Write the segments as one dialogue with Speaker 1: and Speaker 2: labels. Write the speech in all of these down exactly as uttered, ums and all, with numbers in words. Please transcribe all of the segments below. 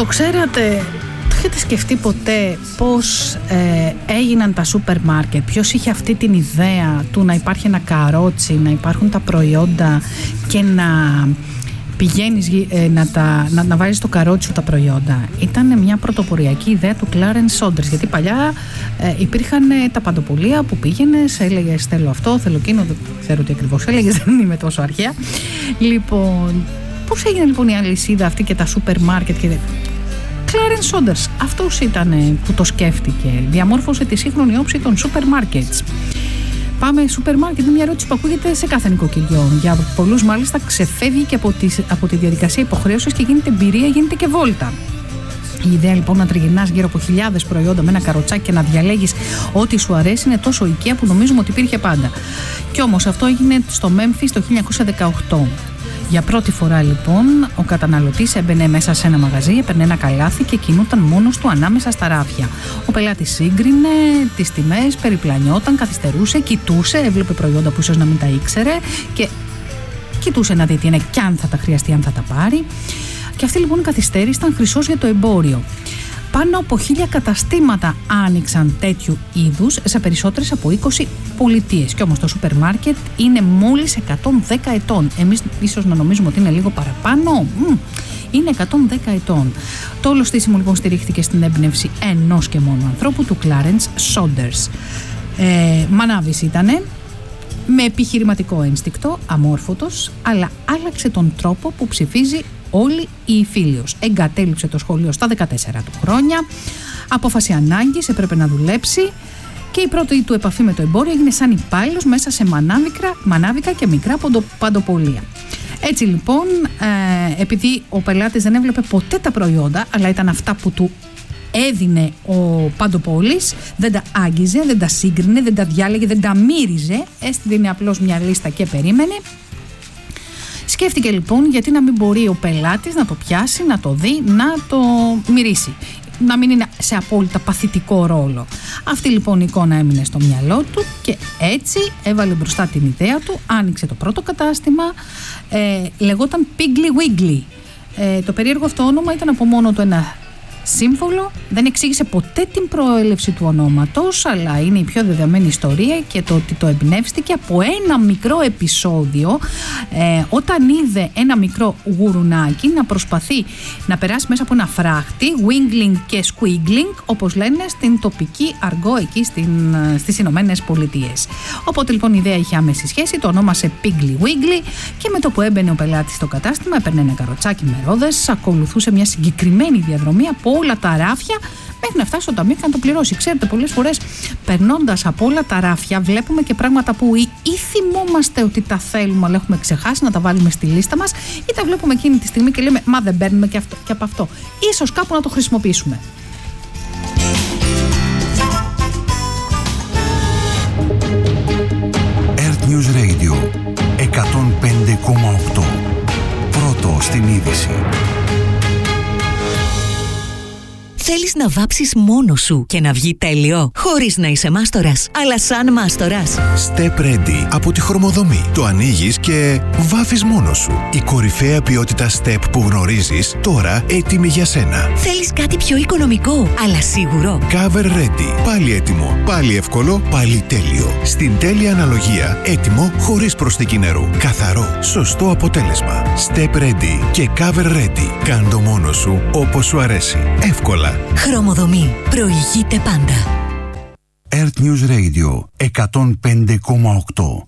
Speaker 1: Το ξέρατε, το έχετε σκεφτεί ποτέ πώς ε, έγιναν τα σούπερ μάρκετ? Ποιος είχε αυτή την ιδέα του να υπάρχει ένα καρότσι, να υπάρχουν τα προϊόντα και να πηγαίνεις ε, να, τα, να, να βάζεις στο καρότσι σου τα προϊόντα? Ήταν μια πρωτοποριακή ιδέα του Clarence Saunders, γιατί παλιά ε, υπήρχαν ε, τα παντοπολία που πήγαινες, έλεγες θέλω αυτό, θέλω εκείνο, δεν ξέρω τι ακριβώς έλεγες, δεν είμαι τόσο αρχαία. Λοιπόν, πώς έγινε λοιπόν η αλυσίδα αυτή και τα σούπερ μάρκετ? Και... Clarence Saunders, αυτός ήταν που το σκέφτηκε, διαμόρφωσε τη σύγχρονη όψη των σούπερ μάρκετς. Πάμε σούπερ μάρκετ, είναι μια ερώτηση που ακούγεται σε κάθε νοικοκυριό. Για πολλούς μάλιστα ξεφεύγει και από τη, από τη διαδικασία υποχρέωσης και γίνεται εμπειρία, γίνεται και βόλτα. Η ιδέα λοιπόν να τριγυρνάς γύρω από χιλιάδες προϊόντα με ένα καροτσάκι και να διαλέγεις ό,τι σου αρέσει είναι τόσο οικία που νομίζουμε ότι υπήρχε πάντα. Κι όμως αυτό έγινε στο Μέμφις το χίλια εννιακόσια δεκαοκτώ. Για πρώτη φορά λοιπόν ο καταναλωτής έμπαινε μέσα σε ένα μαγαζί, έπαιρνε ένα καλάθι και κινούταν μόνος του ανάμεσα στα ράφια. Ο πελάτης σύγκρινε τις τιμές, περιπλανιόταν, καθυστερούσε, κοιτούσε, έβλεπε προϊόντα που ίσως να μην τα ήξερε και κοιτούσε να δει τι είναι και αν θα τα χρειαστεί, αν θα τα πάρει. Και αυτή λοιπόν η καθυστέρηση ήταν χρυσός για το εμπόριο. Πάνω από χίλια καταστήματα άνοιξαν τέτοιου είδους σε περισσότερες από είκοσι πολιτείες. Και όμως το σούπερ μάρκετ είναι μόλις εκατόν δέκα ετών. Εμείς ίσως να νομίζουμε ότι είναι λίγο παραπάνω. Μ, είναι εκατόν δέκα ετών. Το όλο στήσιμο λοιπόν στηρίχθηκε στην έμπνευση ενός και μόνο ανθρώπου, του Clarence Saunders. Ε, μανάβης ήτανε, με επιχειρηματικό ένστικτο, αμόρφωτος, αλλά άλλαξε τον τρόπο που ψηφίζει όλη η Ιφίλιος. Εγκατέλειψε το σχολείο στα δεκατέσσερα του χρόνια, απόφαση ανάγκης, έπρεπε να δουλέψει και η πρώτη του επαφή με το εμπόριο έγινε σαν υπάλληλος μέσα σε μανάβικα, μανάβικα και μικρά παντοπολία. Έτσι λοιπόν, ε, επειδή ο πελάτης δεν έβλεπε ποτέ τα προϊόντα, αλλά ήταν αυτά που του έδινε ο παντοπόλης, δεν τα άγγιζε, δεν τα σύγκρινε, δεν τα διάλεγε, δεν τα μύριζε, έστειλε απλώς μια λίστα και περίμενε. Σκέφτηκε λοιπόν γιατί να μην μπορεί ο πελάτης να το πιάσει, να το δει, να το μυρίσει, να μην είναι σε απόλυτα παθητικό ρόλο. Αυτή λοιπόν η εικόνα έμεινε στο μυαλό του και έτσι έβαλε μπροστά την ιδέα του, άνοιξε το πρώτο κατάστημα, ε, λεγόταν Piggly Wiggly. Ε, το περίεργο αυτό όνομα ήταν από μόνο του ένα σύμβολο, δεν εξήγησε ποτέ την προέλευση του ονόματος, αλλά είναι η πιο δεδομένη ιστορία και το ότι το εμπνεύστηκε από ένα μικρό επεισόδιο ε, όταν είδε ένα μικρό γουρουνάκι να προσπαθεί να περάσει μέσα από ένα φράχτη, wiggling και squiggling, όπως λένε στην τοπική αργό εκεί στην, στις Ηνωμένες Πολιτείες. Οπότε λοιπόν η ιδέα είχε άμεση σχέση, το ονόμασε Piggly Wiggly και με το που έμπαινε ο πελάτης στο κατάστημα έπαιρνε ένα καροτσάκι με ρόδες, ακολουθούσε μια συγκεκριμένη διαδρομή από όλα τα ράφια μέχρι να φτάσει στο ταμείο και να το πληρώσει. Ξέρετε, πολλές φορές περνώντας από όλα τα ράφια βλέπουμε και πράγματα που ή, ή θυμόμαστε ότι τα θέλουμε αλλά έχουμε ξεχάσει να τα βάλουμε στη λίστα μας, ή τα βλέπουμε εκείνη τη στιγμή και λέμε μα δεν παίρνουμε και, αυτό, και από αυτό. Ίσως κάπου να το χρησιμοποιήσουμε.
Speaker 2: Earth News Radio εκατόν πέντε κόμμα οκτώ. Πρώτο στην είδηση.
Speaker 3: Θέλεις να βάψεις μόνος σου και να βγει τέλειο, χωρίς να είσαι μάστορας, αλλά σαν μάστορας?
Speaker 2: Step Ready από τη Χρωμοδομή. Το ανοίγεις και βάφεις μόνος σου. Η κορυφαία ποιότητα Step που γνωρίζεις, τώρα έτοιμη για σένα.
Speaker 3: Θέλεις κάτι πιο οικονομικό, αλλά σίγουρο?
Speaker 2: Cover Ready. Πάλι έτοιμο, πάλι εύκολο, πάλι τέλειο. Στην τέλεια αναλογία, έτοιμο χωρίς προσθήκη νερού. Καθαρό, σωστό αποτέλεσμα. Step Ready και Cover Ready. Κάν' το μόνος σου όπως σου αρέσει. Εύκολα.
Speaker 3: Χρωμοδομή. Προηγείται πάντα.
Speaker 2: Earth News Radio εκατόν πέντε κόμμα οκτώ.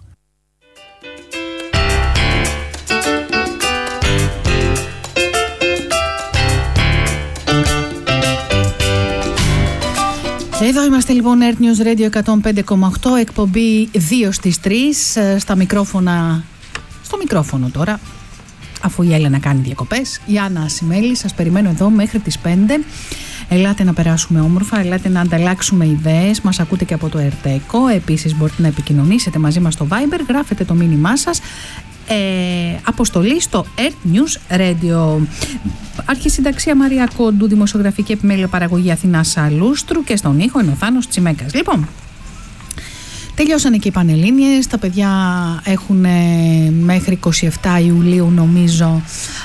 Speaker 1: Εδώ είμαστε λοιπόν, Earth News Radio εκατόν πέντε κόμμα οκτώ, εκπομπή δύο στις τρεις, στα μικρόφωνα, στο μικρόφωνο τώρα, αφού η Έλενα κάνει διακοπές. Η Άννα Ασημέλη, σας περιμένω εδώ μέχρι τις πέντε. Ελάτε να περάσουμε όμορφα, ελάτε να ανταλλάξουμε ιδέες. Μας ακούτε και από το ΕΡΤΕΚΟ. Επίσης μπορείτε να επικοινωνήσετε μαζί μας στο Viber, γράφετε το μήνυμά σας. Ε, αποστολή στο Earth News Radio. Αρχισυνταξία Μαρία Κόντου, δημοσιογραφική επιμέλεια παραγωγή Αθηνά Σαλούστρου και στον ήχο είναι ο Θάνος Τσιμέκας. Λοιπόν, Τελειώσανε και οι Πανελλήνιες, τα παιδιά έχουν μέχρι είκοσι επτά Ιουλίου νομίζω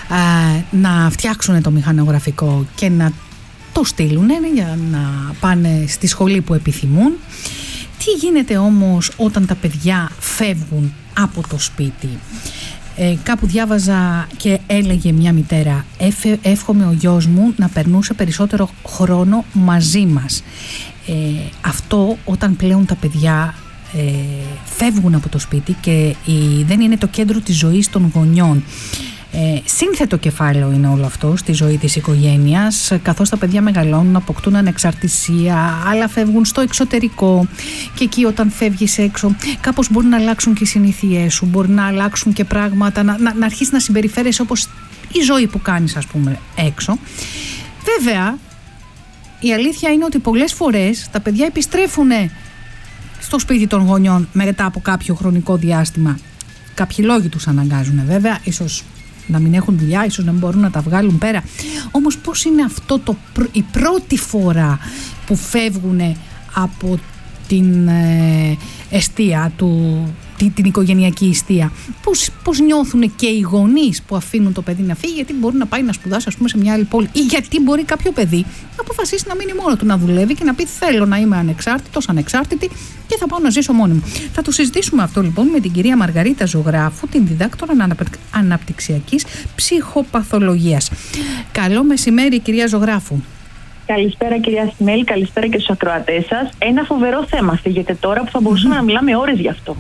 Speaker 1: να φτιάξουν το μηχανογραφικό και να το στείλουν για να πάνε στη σχολή που επιθυμούν. Τι γίνεται όμως όταν τα παιδιά φεύγουν από το σπίτι? Ε, κάπου διάβαζα και έλεγε μια μητέρα, εύχομαι ο γιος μου να περνούσε περισσότερο χρόνο μαζί μας. Ε, αυτό όταν πλέον τα παιδιά ε, φεύγουν από το σπίτι και η, δεν είναι το κέντρο της ζωής των γονιών. Ε, σύνθετο κεφάλαιο είναι όλο αυτό στη ζωή της οικογένειας, καθώς τα παιδιά μεγαλώνουν, αποκτούν ανεξαρτησία, άλλα φεύγουν στο εξωτερικό και εκεί όταν φεύγεις έξω κάπως μπορεί να αλλάξουν και οι συνήθειές σου, μπορεί να αλλάξουν και πράγματα, να, να, να αρχίσεις να συμπεριφέρεσαι όπως η ζωή που κάνεις ας πούμε έξω. Βέβαια η αλήθεια είναι ότι πολλές φορές τα παιδιά επιστρέφουν στο σπίτι των γονιών μετά από κάποιο χρονικό διάστημα. Κάποιοι λόγοι τους αναγκάζουν βέβαια, ίσως να μην έχουν δουλειά, ίσως να μην μπορούν να τα βγάλουν πέρα. Όμως πώς είναι αυτό το, η πρώτη φορά που φεύγουν από την ε, εστία του, την, την οικογενειακή εστία, πώς, πώς νιώθουν και οι γονείς που αφήνουν το παιδί να φύγει, γιατί μπορεί να πάει να σπουδάσει ας πούμε σε μια άλλη πόλη, ή γιατί μπορεί κάποιο παιδί να αποφασίσει να μείνει μόνο του, να δουλεύει και να πει θέλω να είμαι ανεξάρτητος, ανεξάρτητη και θα πάω να ζήσω μόνη μου. Θα το συζητήσουμε αυτό λοιπόν με την κυρία Μαργαρίτα Ζωγράφου, την διδάκτορα αναπτυξιακής ψυχοπαθολογίας. Καλό μεσημέρι κυρία Ζωγράφου.
Speaker 4: Καλησπέρα κυρία Σιμέλη, καλησπέρα και στους ακροατές σας. Ένα φοβερό θέμα φύγετε τώρα που θα μπορούσαμε mm-hmm. να μιλάμε ώρες γι' αυτό.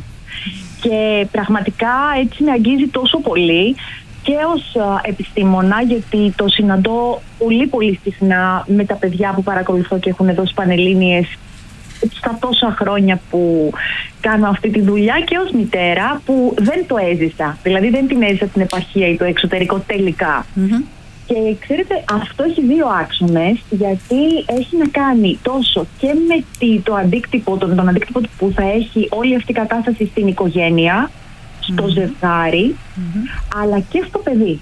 Speaker 4: Και πραγματικά έτσι με αγγίζει τόσο πολύ και ως α, επιστήμονα, γιατί το συναντώ πολύ πολύ συχνά με τα παιδιά που παρακολουθώ και έχουν δώσει Πανελλήνιες στα τόσα χρόνια που κάνω αυτή τη δουλειά, και ως μητέρα που δεν το έζησα. Δηλαδή δεν την έζησα την επαρχία ή το εξωτερικό τελικά. Mm-hmm. Και ξέρετε, αυτό έχει δύο άξονες, γιατί έχει να κάνει τόσο και με το αντίκτυπο, τον, τον αντίκτυπο που θα έχει όλη αυτή η κατάσταση στην οικογένεια, στο mm-hmm. ζευγάρι, mm-hmm. αλλά και στο παιδί.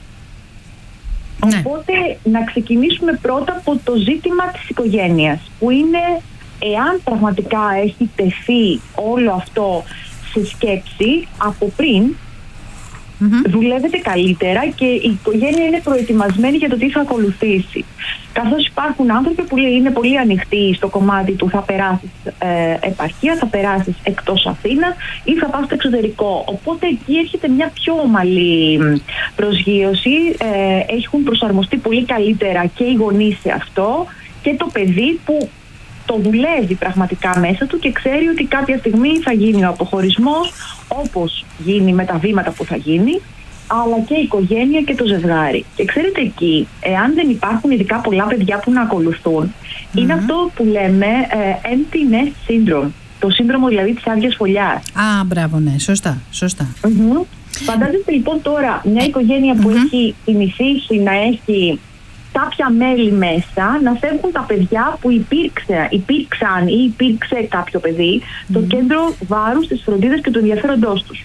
Speaker 4: Ναι. Οπότε να ξεκινήσουμε πρώτα από το ζήτημα της οικογένειας, που είναι εάν πραγματικά έχει τεθεί όλο αυτό σε σκέψη από πριν, Mm-hmm. δουλεύετε καλύτερα και η οικογένεια είναι προετοιμασμένη για το τι θα ακολουθήσει. Καθώς υπάρχουν άνθρωποι που είναι πολύ ανοιχτοί στο κομμάτι του θα περάσεις ε, επαρχία, θα περάσεις εκτός Αθήνας ή θα πας στο εξωτερικό. Οπότε εκεί έρχεται μια πιο ομαλή προσγείωση. Ε, έχουν προσαρμοστεί πολύ καλύτερα και οι γονείς σε αυτό και το παιδί που το δουλεύει πραγματικά μέσα του και ξέρει ότι κάποια στιγμή θα γίνει ο αποχωρισμός, όπως γίνει με τα βήματα που θα γίνει, αλλά και η οικογένεια και το ζευγάρι. Και ξέρετε εκεί, εάν δεν υπάρχουν ειδικά πολλά παιδιά που να ακολουθούν, mm-hmm. είναι αυτό που λέμε ε, empty nest syndrome. Το σύνδρομο δηλαδή της άδειας φωλιάς.
Speaker 1: Α, μπράβο, ναι, σωστά, σωστά.
Speaker 4: Mm-hmm. Φαντάζεστε λοιπόν τώρα μια οικογένεια που mm-hmm. έχει συνηθίσει να έχει κάποια μέλη μέσα, να φεύγουν τα παιδιά που υπήρξε, υπήρξαν ή υπήρξε κάποιο παιδί mm. το κέντρο βάρους, της φροντίδας και του ενδιαφέροντός τους.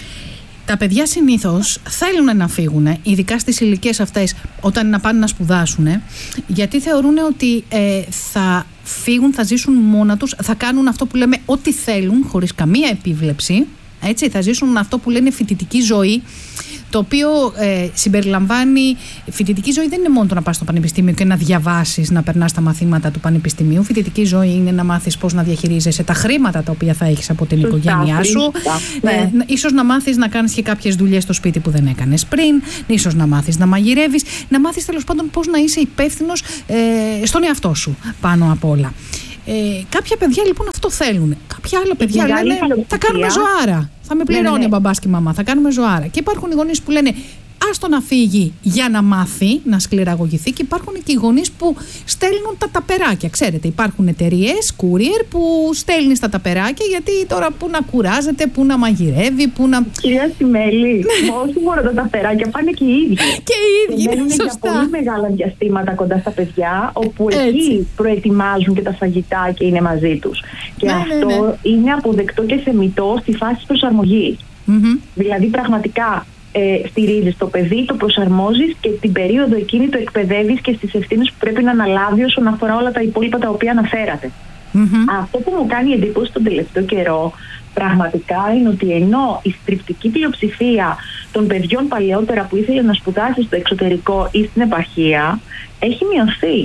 Speaker 1: Τα παιδιά συνήθως θέλουν να φύγουν, ειδικά στις ηλικίες αυτές, όταν να πάνε να σπουδάσουν, γιατί θεωρούν ότι ε, θα φύγουν, θα ζήσουν μόνα τους, θα κάνουν αυτό που λέμε ό,τι θέλουν, χωρίς καμία επίβλεψη, έτσι, θα ζήσουν αυτό που λένε φοιτητική ζωή, το οποίο ε, συμπεριλαμβάνει, φοιτητική ζωή δεν είναι μόνο το να πας στο πανεπιστήμιο και να διαβάσεις, να περνάς τα μαθήματα του πανεπιστημίου. Φοιτητική ζωή είναι να μάθεις πώς να διαχειρίζεσαι τα χρήματα τα οποία θα έχεις από την Σωστά, οικογένειά σου. Ναι. Ε, ίσως να μάθεις να κάνεις και κάποιες δουλειές στο σπίτι που δεν έκανες πριν, ίσως να μάθεις να μαγειρεύεις, να μάθεις τέλος πάντων πώς να είσαι υπεύθυνος ε, στον εαυτό σου πάνω απ' όλα. Ε, κάποια παιδιά λοιπόν αυτό θέλουν. Κάποια άλλα παιδιά λένε θα κάνουμε ζωάρα. Θα με πληρώνει ναι, ναι. ο μπαμπάς και η μαμά. Θα κάνουμε ζωάρα. Και υπάρχουν οι γονείς που λένε άστο να φύγει για να μάθει, να σκληραγωγηθεί. Και υπάρχουν και οι γονείς που στέλνουν τα ταπεράκια. Ξέρετε, υπάρχουν εταιρείες, courier, που στέλνει τα ταπεράκια, γιατί τώρα που να κουράζεται, που να μαγειρεύει, που να.
Speaker 4: Κυρία Σιμέλη, όχι μόνο τα ταπεράκια, πάνε και οι ίδιοι.
Speaker 1: Και οι ίδιοι.
Speaker 4: Μένουν για πολύ μεγάλα διαστήματα κοντά στα παιδιά, όπου Έτσι. εκεί προετοιμάζουν και τα φαγητά και είναι μαζί τους. Και ναι, αυτό ναι, ναι. είναι αποδεκτό και θεμιτό στη φάση της προσαρμογής. Mm-hmm. Δηλαδή, πραγματικά. Ε, στηρίζεις το παιδί, το προσαρμόζεις και την περίοδο εκείνη το εκπαιδεύεις και στις ευθύνες που πρέπει να αναλάβει όσον αφορά όλα τα υπόλοιπα τα οποία αναφέρατε. Mm-hmm. Αυτό που μου κάνει εντύπωση τον τελευταίο καιρό πραγματικά είναι ότι ενώ η στριπτική πλειοψηφία των παιδιών παλαιότερα που ήθελε να σπουδάσει στο εξωτερικό ή στην επαρχία έχει μειωθεί.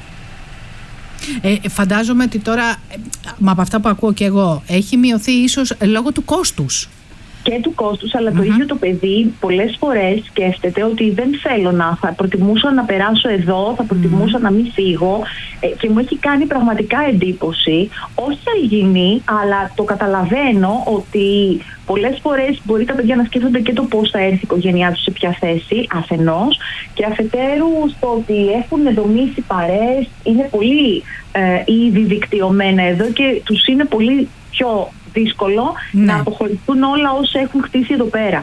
Speaker 1: Ε, φαντάζομαι ότι τώρα, μα από αυτά που ακούω και εγώ, έχει μειωθεί ίσως λόγω του κόστους.
Speaker 4: Και του κόστους, αλλά mm-hmm. το ίδιο το παιδί πολλές φορές σκέφτεται ότι δεν θέλω να, θα προτιμούσα να περάσω εδώ, θα προτιμούσα mm-hmm. να μην φύγω, ε, και μου έχει κάνει πραγματικά εντύπωση, όχι αλγινή, αλλά το καταλαβαίνω ότι πολλές φορές μπορεί τα παιδιά να σκέφτονται και το πώς θα έρθει η οικογένειά τους σε ποια θέση, αφενός, και αφετέρου στο ότι έχουν δομήσει παρέες, είναι πολύ ε, ήδη δικτυωμένα εδώ και τους είναι πολύ πιο δύσκολο ναι. να αποχωρηθούν όλα όσα έχουν χτίσει εδώ πέρα.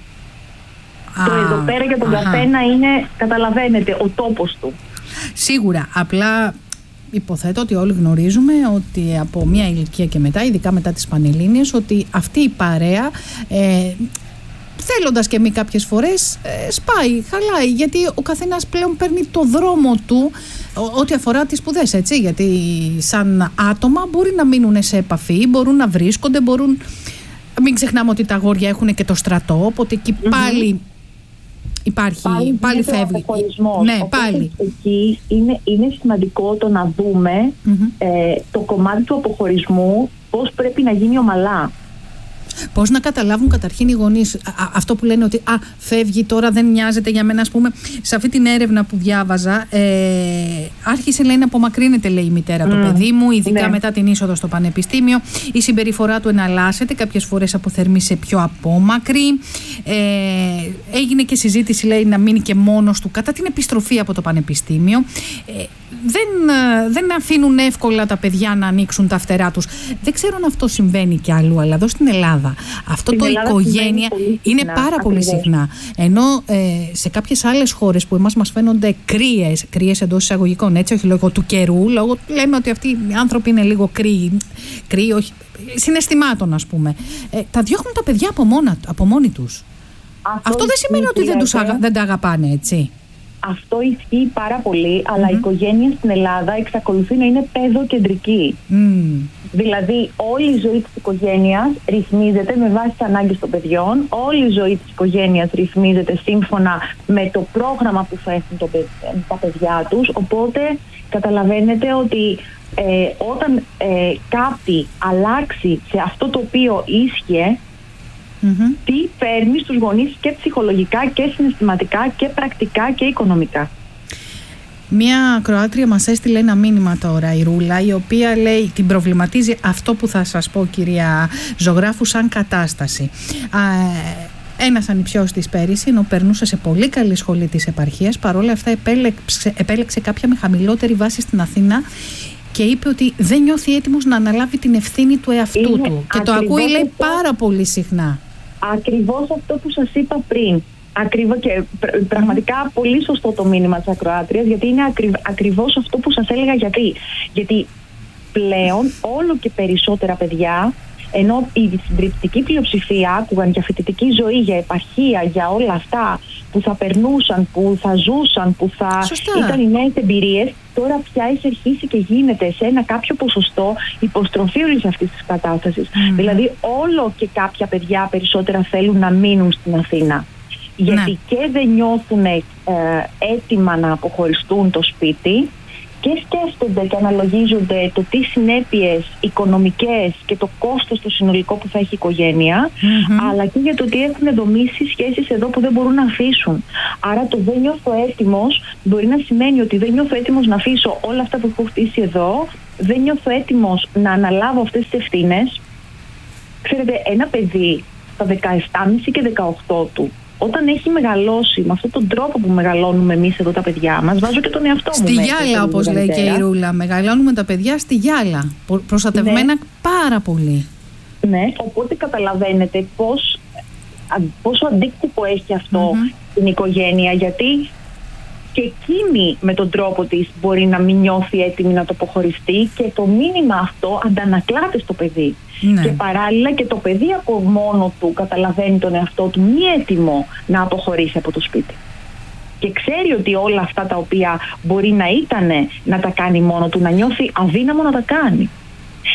Speaker 4: Α, το εδώ πέρα για τον αχα. καθένα είναι, καταλαβαίνετε, ο τόπος του.
Speaker 1: Σίγουρα, απλά υποθέτω ότι όλοι γνωρίζουμε ότι από μια ηλικία και μετά, ειδικά μετά τις Πανελλήνιες, ότι αυτή η παρέα, ε, θέλοντας και μη κάποιες φορές, ε, σπάει, χαλάει, γιατί ο καθένας πλέον παίρνει το δρόμο του ό,τι αφορά τις σπουδές, έτσι, γιατί σαν άτομα μπορεί να μείνουν σε επαφή, μπορούν να βρίσκονται, μπορούν, μην ξεχνάμε ότι τα αγόρια έχουν και το στρατό, οπότε εκεί mm-hmm. πάλι υπάρχει, πάλι, πάλι φεύγει.
Speaker 4: Ναι, οπότε πάλι. Εκεί είναι, είναι σημαντικό το να δούμε mm-hmm. ε, το κομμάτι του αποχωρισμού, πώς πρέπει να γίνει ομαλά.
Speaker 1: Πώς να καταλάβουν καταρχήν οι γονείς αυτό που λένε ότι α, φεύγει τώρα, δεν νοιάζεται για μένα, ας πούμε. Σε αυτή την έρευνα που διάβαζα, ε, άρχισε, λέει, να απομακρύνεται, λέει, η μητέρα mm. το παιδί μου, ειδικά ναι. μετά την είσοδο στο πανεπιστήμιο. Η συμπεριφορά του εναλλάσσεται, κάποιες φορές αποθερμεί σε πιο απόμακρη. Ε, έγινε και συζήτηση, λέει, να μείνει και μόνος του κατά την επιστροφή από το πανεπιστήμιο. Ε, δεν, δεν αφήνουν εύκολα τα παιδιά να ανοίξουν τα φτερά τους. Δεν ξέρω αν αυτό συμβαίνει κι αλλού, αλλά εδώ στην Ελλάδα αυτό στην το Ελλάδα οικογένεια είναι συχνά, πάρα πολύ ακριβώς. συχνά. Ενώ ε, σε κάποιες άλλες χώρες που εμάς μας φαίνονται κρύες, κρύες εντός εισαγωγικών, έτσι, όχι λόγω του καιρού, λόγω λέμε ότι αυτοί οι άνθρωποι είναι λίγο κρύοι, κρύοι, όχι, συναισθημάτων, ας πούμε. Ε, τα διώχνουν τα παιδιά από, μόνα, από μόνοι τους. Αυτό, αυτό δεν σημαίνει ότι δεν, τους αγα, δεν τα αγαπάνε, έτσι.
Speaker 4: Αυτό ισχύει πάρα πολύ, αλλά mm-hmm. η οικογένεια στην Ελλάδα εξακολουθεί να είναι παιδοκεντρική. Mm. Δηλαδή, όλη η ζωή της οικογένειας ρυθμίζεται με βάση τις ανάγκες των παιδιών, όλη η ζωή της οικογένειας ρυθμίζεται σύμφωνα με το πρόγραμμα που θα έχουν το, τα παιδιά τους. Οπότε, καταλαβαίνετε ότι ε, όταν ε, κάτι αλλάξει σε αυτό το οποίο ίσχυε, Mm-hmm. τι φέρνει στους γονείς και ψυχολογικά και συναισθηματικά και πρακτικά και οικονομικά.
Speaker 1: Μία Κροάτρια μας έστειλε ένα μήνυμα τώρα, η Ρούλα, η οποία λέει, την προβληματίζει αυτό που θα σας πω, κυρία Ζωγράφου, σαν κατάσταση. Α, ένας ανιψιός της πέρυσι, ενώ περνούσε σε πολύ καλή σχολή της επαρχίας, παρόλα αυτά επέλεξε, επέλεξε κάποια με χαμηλότερη βάση στην Αθήνα και είπε ότι δεν νιώθει έτοιμος να αναλάβει την ευθύνη του εαυτού είναι του. Και το ακούει, λέει, αυτό, πάρα πολύ συχνά. Ακριβώς αυτό που σας είπα πριν. Ακριβώς, και πραγματικά πολύ σωστό το μήνυμα της ακροάτριας, γιατί είναι ακρι, ακριβώς αυτό που σας έλεγα. Γιατί, γιατί πλέον όλο και περισσότερα παιδιά, ενώ η συντριπτική πλειοψηφία άκουγαν για φοιτητική ζωή, για επαρχία, για όλα αυτά που θα περνούσαν, που θα ζούσαν, που θα Σωστά. ήταν οι νέες εμπειρίες, τώρα πια έχει αρχίσει και γίνεται σε ένα κάποιο ποσοστό υποστροφή όλης αυτής της κατάστασης. Mm. Δηλαδή όλο και κάποια παιδιά περισσότερα θέλουν να μείνουν στην Αθήνα. Γιατί ναι. και δεν νιώθουν ε, έτοιμα να αποχωριστούν το σπίτι, και σκέφτονται και αναλογίζονται το τι συνέπειες οικονομικές και το κόστος το συνολικό που θα έχει η οικογένεια, mm-hmm. αλλά και για το ότι έχουν δομήσει σχέσεις εδώ που δεν μπορούν να αφήσουν. Άρα το δεν νιώθω έτοιμος μπορεί να σημαίνει ότι δεν νιώθω έτοιμος να αφήσω όλα αυτά που έχω χτίσει εδώ, δεν νιώθω έτοιμος να αναλάβω αυτές τις ευθύνες. Ξέρετε, ένα παιδί στα δεκαεπτά και μισό και δεκαοκτώ του, όταν έχει μεγαλώσει με αυτόν τον τρόπο που μεγαλώνουμε εμείς εδώ τα παιδιά μας, βάζω και τον εαυτό μου. Στη γυάλα, όπως λέει και η Ρούλα. Μεγαλώνουμε τα παιδιά στη γυάλα. Προστατευμένα ναι. πάρα πολύ. Ναι, οπότε καταλαβαίνετε πώς, πόσο αντίκτυπο έχει αυτό mm-hmm. στην οικογένεια, γιατί και εκείνη με τον τρόπο της μπορεί να μην νιώθει έτοιμη να το αποχωριστεί και το μήνυμα αυτό αντανακλάται στο παιδί. Ναι. Και παράλληλα και το παιδί από μόνο του καταλαβαίνει τον εαυτό του μη έτοιμο να αποχωρήσει από το σπίτι. Και ξέρει ότι όλα αυτά τα οποία μπορεί να ήτανε να τα κάνει μόνο του, να νιώθει αδύναμο να τα κάνει.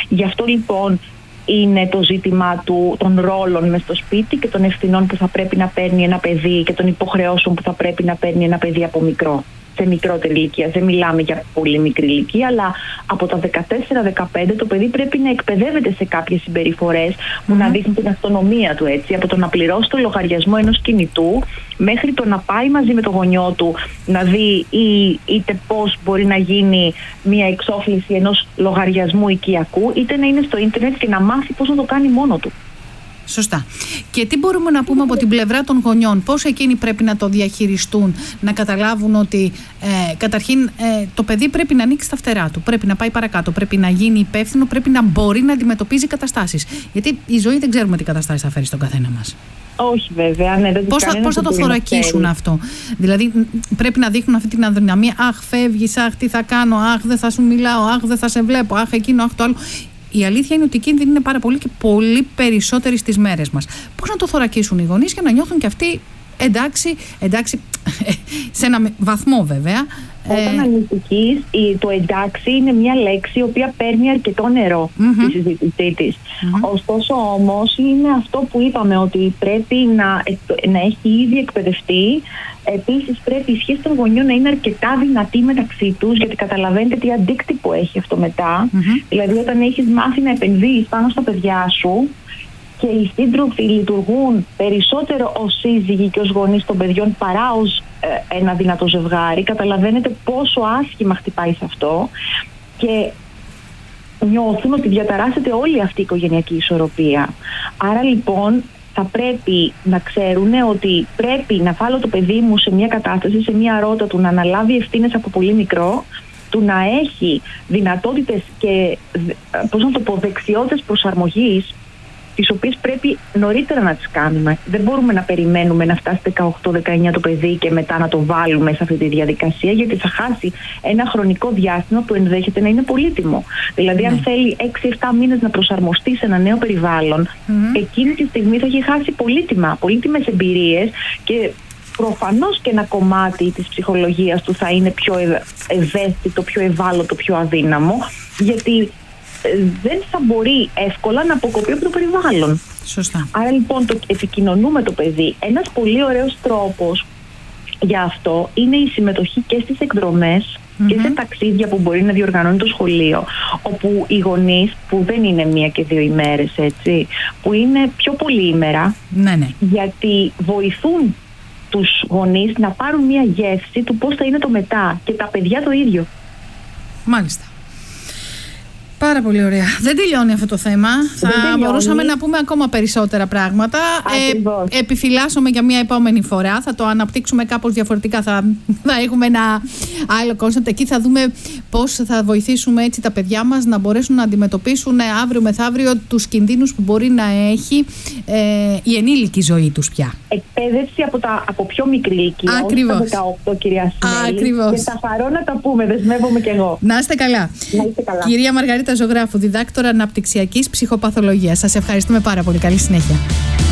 Speaker 4: Γι' αυτό λοιπόν είναι το ζήτημα του, των ρόλων μες στο σπίτι και των ευθυνών που θα πρέπει να παίρνει ένα παιδί και των υποχρεώσεων που θα πρέπει να παίρνει ένα παιδί από μικρό. Σε μικρότερη ηλικία. Δεν μιλάμε για πολύ μικρή ηλικία, αλλά από τα δεκατέσσερα δεκαπέντε το παιδί πρέπει να εκπαιδεύεται σε κάποιες συμπεριφορές που mm. να δείχνουν την αυτονομία του, έτσι. Από το να πληρώσει το λογαριασμό ενός κινητού μέχρι το να πάει μαζί με το γονιό του να δει ή, είτε πώς μπορεί να γίνει μια εξόφληση ενός λογαριασμού οικιακού, είτε να είναι στο ίντερνετ και να μάθει πώς να το κάνει μόνο του.
Speaker 1: Σωστά. Και τι μπορούμε να πούμε από την πλευρά των γονιών, πώς εκείνοι πρέπει να το διαχειριστούν, να καταλάβουν ότι ε, καταρχήν ε, το παιδί πρέπει να ανοίξει τα φτερά του, πρέπει να πάει παρακάτω, πρέπει να γίνει υπεύθυνο, πρέπει να μπορεί να αντιμετωπίζει καταστάσεις. Γιατί η ζωή δεν ξέρουμε τι καταστάσεις θα φέρει στον καθένα μας.
Speaker 4: Όχι βέβαια, ναι, δεν
Speaker 1: πώς θα, πώς θα το θωρακίσουν αυτό? Δηλαδή πρέπει να δείχνουν αυτή την αδυναμία. Αχ, φεύγεις, αχ, τι θα κάνω, αχ, δεν θα σου μιλάω, αχ, δεν θα σε βλέπω, αχ, εκείνο, αχ, το άλλο. Η αλήθεια είναι ότι οι κίνδυνοι είναι πάρα πολύ και πολύ περισσότεροι στις μέρες μας. Πώς να το θωρακίσουν οι γονείς για να νιώθουν και αυτοί εντάξει, εντάξει, σε ένα βαθμό βέβαια.
Speaker 4: Όταν ε... ανησυχείς, το εντάξει είναι μια λέξη η οποία παίρνει αρκετό νερό mm-hmm. στη συζήτησή της. Mm-hmm. Ωστόσο όμως είναι αυτό που είπαμε, ότι πρέπει να, να έχει ήδη εκπαιδευτεί. Επίσης πρέπει η σχέση των γονιών να είναι αρκετά δυνατή μεταξύ τους, γιατί καταλαβαίνετε τι αντίκτυπο έχει αυτό μετά. Mm-hmm. Δηλαδή όταν έχεις μάθει να επενδύεις πάνω στα παιδιά σου και οι σύντροφοι λειτουργούν περισσότερο ως σύζυγοι και ως γονείς των παιδιών παρά ως ε, ένα δυνατό ζευγάρι, καταλαβαίνετε πόσο άσχημα χτυπάει σε αυτό και νιώθουν ότι διαταράσσεται όλη αυτή η οικογενειακή ισορροπία. Άρα λοιπόν θα πρέπει να ξέρουν ότι πρέπει να βάλω το παιδί μου σε μια κατάσταση, σε μια ρότα του να αναλάβει ευθύνες από πολύ μικρό, του να έχει δυνατότητες και πώς να το πω, δεξιότητες προσαρμογής, τις οποίες πρέπει νωρίτερα να τις κάνουμε. Δεν μπορούμε να περιμένουμε να φτάσει δεκαοκτώ δεκαεννιά το παιδί και μετά να το βάλουμε σε αυτή τη διαδικασία, γιατί θα χάσει ένα χρονικό διάστημα που ενδέχεται να είναι πολύτιμο. Δηλαδή, mm. αν θέλει έξι εφτά μήνες να προσαρμοστεί σε ένα νέο περιβάλλον, mm. εκείνη τη στιγμή θα έχει χάσει πολύτιμα, πολύτιμες εμπειρίες και προφανώς και ένα κομμάτι της ψυχολογίας του θα είναι πιο ευαίσθητο, πιο ευάλωτο, πιο αδύναμο, γιατί δεν θα μπορεί εύκολα να αποκοπεί από το περιβάλλον.
Speaker 1: Σωστά.
Speaker 4: Άρα λοιπόν το επικοινωνούμε το παιδί. Ένας πολύ ωραίος τρόπος για αυτό είναι η συμμετοχή και στις εκδρομές mm-hmm. και σε ταξίδια που μπορεί να διοργανώνει το σχολείο, όπου οι γονείς, που δεν είναι μία και δύο ημέρες, έτσι, που είναι πιο πολύ ημέρα,
Speaker 1: ναι, ναι.
Speaker 4: γιατί βοηθούν τους γονείς να πάρουν μία γεύση του πώς θα είναι το μετά, και τα παιδιά το ίδιο.
Speaker 1: Μάλιστα. Πάρα πολύ ωραία. Δεν τελειώνει αυτό το θέμα. Δεν θα τελειώνει. Μπορούσαμε να πούμε ακόμα περισσότερα πράγματα. Ε, επιφυλάσσομαι για μια επόμενη φορά. Θα το αναπτύξουμε κάπως διαφορετικά. Θα, θα έχουμε ένα άλλο κόνσεπτ. Εκεί θα δούμε πώς θα βοηθήσουμε έτσι τα παιδιά μας να μπορέσουν να αντιμετωπίσουν αύριο μεθαύριο τους κινδύνους που μπορεί να έχει ε, η ενήλικη ζωή τους πια.
Speaker 4: Εκπαίδευση από, τα, από πιο μικρή ηλικία.
Speaker 1: Ακριβώς.
Speaker 4: Ως τα δεκαοκτώ, κυρία Σιμέλη.
Speaker 1: Ακριβώς.
Speaker 4: Και θα χαρώ να τα πούμε. Δεσμεύομαι κι εγώ.
Speaker 1: Να είστε καλά.
Speaker 4: Να είστε καλά.
Speaker 1: Κυρία Μαργαρίτα Ζωγράφου, διδάκτορα αναπτυξιακής ψυχοπαθολογίας. Σας ευχαριστούμε πάρα πολύ. Καλή συνέχεια.